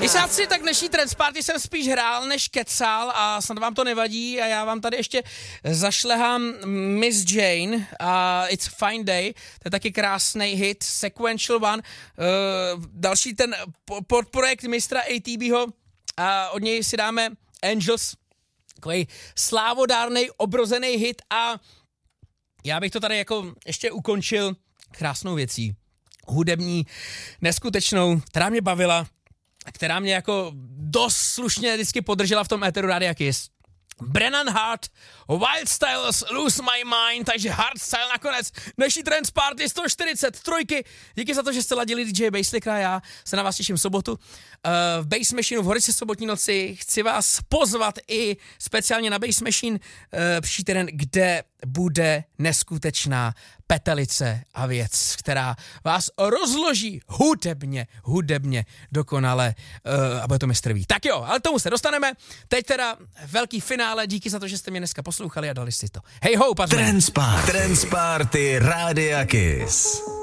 Když já si tak dnešní Trance Party jsem spíš hrál, než kecal a snad vám to nevadí a já vám tady ještě zašlehám Miss Jane a It's a Fine Day, to je taky krásný hit, Sequential One, další ten podprojekt mistra ATBho a od něj si dáme Angels, takový slávodárnej, obrozený hit a já bych to tady jako ještě ukončil krásnou věcí, hudební, neskutečnou, která mě bavila, která mě jako dost slušně vždycky podržela v tom éteru Rádia Kiss. Brennan Hart, Wild Styles, Lose My Mind, takže Hardstyle nakonec, dnešní Trance Party 143. Díky za to, že jste ladili DJ Basslicker a já se na vás těším v sobotu. V Bass Machineu v Horici sobotní noci chci vás pozvat i speciálně na Bass Machine příští týden, kde bude neskutečná petelice a věc, která vás rozloží hudebně dokonale a bude to mistrví. Tak jo, ale tomu se dostaneme. Teď teda velký finále, díky za to, že jste mě dneska poslouchali a dali si to. Hej ho, Trance Party Rádia Kiss.